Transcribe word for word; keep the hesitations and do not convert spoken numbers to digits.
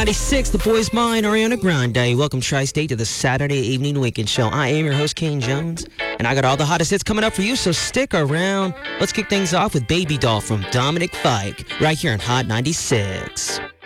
ninety-six, The Boys Mine, Ariana Grande. Welcome, Tri-State, to the Saturday Evening Weekend Show. I am your host, Kane Jones, and I got all the hottest hits coming up for you, so stick around. Let's kick things off with Baby Doll from Dominic Fike, right here on Hot ninety-six.